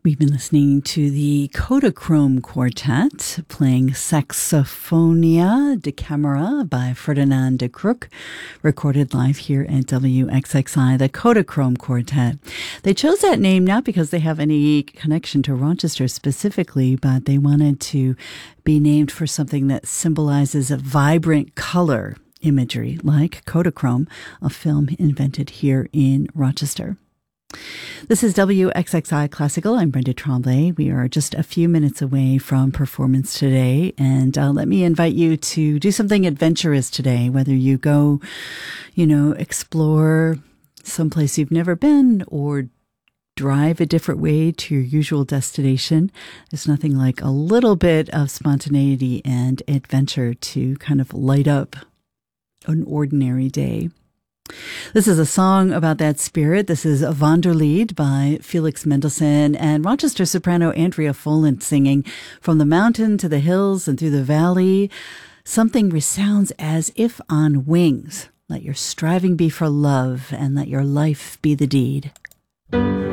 We've been listening to the Kodachrome Quartet playing Saxophonia de Camera by Ferdinand de Crook, recorded live here at WXXI, the Kodachrome Quartet. They chose that name not because they have any connection to Rochester specifically, but they wanted to be named for something that symbolizes a vibrant color imagery, like Kodachrome, a film invented here in Rochester. This is WXXI Classical. I'm Brenda Tremblay. We are just a few minutes away from performance today, and let me invite you to do something adventurous today, whether you go, explore someplace you've never been or drive a different way to your usual destination. There's nothing like a little bit of spontaneity and adventure to kind of light up an ordinary day. This is a song about that spirit. This is Wanderlied by Felix Mendelssohn and Rochester soprano Andrea Foland singing From the Mountain to the Hills and Through the Valley. Something resounds as if on wings. Let your striving be for love and let your life be the deed.